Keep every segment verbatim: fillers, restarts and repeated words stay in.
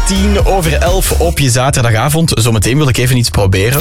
tien over elf op je zaterdagavond. Zometeen wil ik even iets proberen.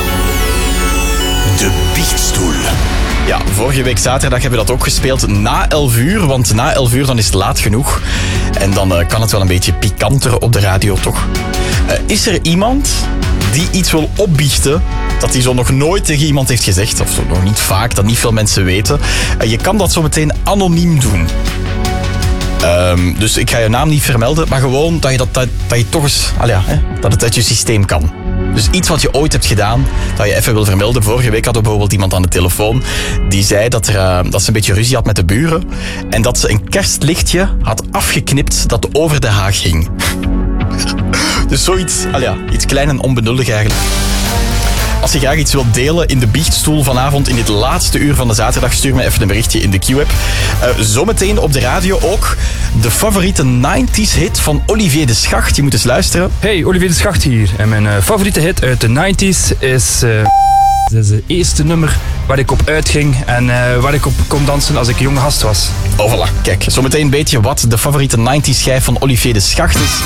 De biechtstoel. Ja, vorige week zaterdag hebben we dat ook gespeeld na elf uur. Want na elf uur dan is het laat genoeg. En dan uh, kan het wel een beetje pikanter op de radio, toch? Uh, is er iemand die iets wil opbiechten dat hij zo nog nooit tegen iemand heeft gezegd? Of zo nog niet vaak, dat niet veel mensen weten. Uh, je kan dat zo meteen anoniem doen. Um, dus ik ga je naam niet vermelden, maar gewoon dat je, dat, dat, dat je toch eens... Al ja, hè, dat het uit je systeem kan. Dus iets wat je ooit hebt gedaan, dat je even wil vermelden. Vorige week had er bijvoorbeeld iemand aan de telefoon die zei dat, er, uh, dat ze een beetje ruzie had met de buren en dat ze een kerstlichtje had afgeknipt dat over de haag hing. Dus zoiets, al ja, iets klein en onbenullig eigenlijk. Als je graag iets wilt delen in de biechtstoel vanavond in dit laatste uur van de zaterdag, stuur me even een berichtje in de Q-app. Uh, zometeen op de radio ook de favoriete nineties hit van Olivier de Schacht. Je moet eens luisteren. Hey, Olivier de Schacht hier. En mijn uh, favoriete hit uit de nineties is... Uh, dat is het eerste nummer waar ik op uitging en uh, waar ik op kon dansen als ik jong gast was. Oh voilà, kijk. Zometeen weet je wat de favoriete nineties schijf van Olivier de Schacht is.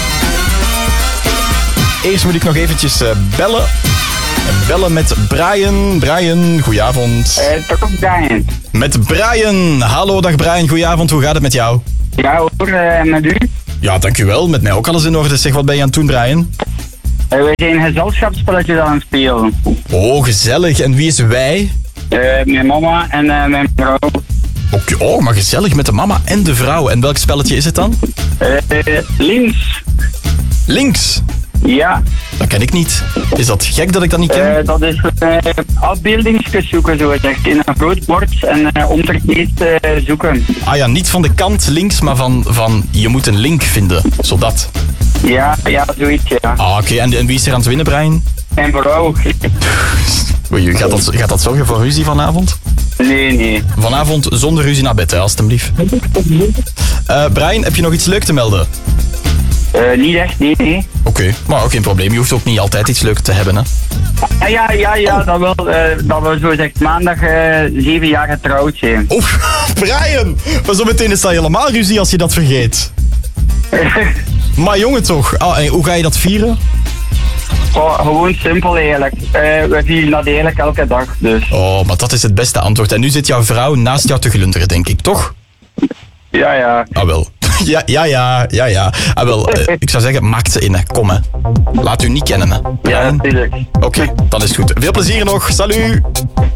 Eerst moet ik nog eventjes uh, bellen. Bellen met Brian. Brian, goedenavond. Uh, toch ook Brian. Met Brian. Hallo, dag Brian. Goedenavond. Hoe gaat het met jou? Ja hoor, uh, met u? Ja, dankjewel. Met mij ook alles in orde. Zeg, wat ben je aan het doen, Brian? Uh, wij zijn gezelschapsspelletjes aan het spelen. Oh, gezellig. En wie is wij? Uh, mijn mama en uh, mijn vrouw. Okay, oh, maar gezellig met de mama en de vrouw. En welk spelletje is het dan? Uh, links. Links? Ja. Dat ken ik niet. Is dat gek dat ik dat niet ken? Uh, dat is uh, afbeeldingsjes zoeken, zo gezegd. In een groot bord en uh, onderkneed uh, zoeken. Ah ja, niet van de kant links, maar van, van je moet een link vinden. Zodat. Ja, ja, zoiets, ja. Ah, oké. Okay. En, en wie is er aan het winnen, Brian? Mijn vrouw. Oei, gaat, dat, gaat dat zorgen voor ruzie vanavond? Nee, nee. Vanavond zonder ruzie naar bed, hè, alstublieft. Uh, Brian, heb je nog iets leuk te melden? Uh, niet echt, nee, nee. Oké, okay, maar ook geen probleem. Je hoeft ook niet altijd iets leuks te hebben, hè? Ja, ja, ja, ja dat, wel, uh, dat we zo zegt maandag uh, zeven jaar getrouwd zijn. Oh, Brian! Maar zo meteen is dat helemaal ruzie als je dat vergeet. Maar jongen toch, ah, en hoe ga je dat vieren? Oh, gewoon simpel eigenlijk. Uh, we vieren dat eigenlijk elke dag, dus. Oh, maar dat is het beste antwoord. En nu zit jouw vrouw naast jou te glunderen, denk ik, toch? Ja, ja. Ah, wel. Ja, ja, ja, ja, ja. Ah, wel, uh, ik zou zeggen, maak ze in, hè. Kom, hè. Laat u niet kennen, hè. Ja, natuurlijk. Oké, okay, dan is het goed. Veel plezier nog. Salut!